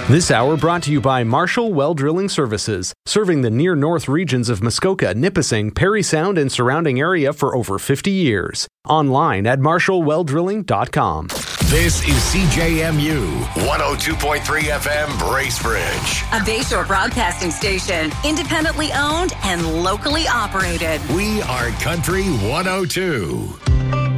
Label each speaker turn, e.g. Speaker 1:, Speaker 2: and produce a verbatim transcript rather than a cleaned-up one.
Speaker 1: This hour brought to you by Marshall Well Drilling Services, serving the near north regions of Muskoka, Nipissing, Parry Sound, and surrounding area for over fifty years. Online at marshall well drilling dot com.
Speaker 2: This is C J M U one oh two point three F M Bracebridge,
Speaker 3: a Bayshore broadcasting station, independently owned and locally operated.
Speaker 2: We are Country one oh two.